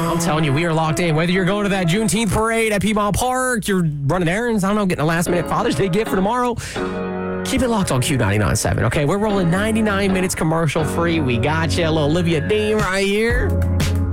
I'm telling you, we are locked in. Whether you're going to that Juneteenth parade at Piedmont Park, you're running errands, I don't know, getting a last-minute Father's Day gift for tomorrow, keep it locked on Q99.7, okay? We're rolling 99 minutes commercial-free. We got you. A little Olivia Dean right here.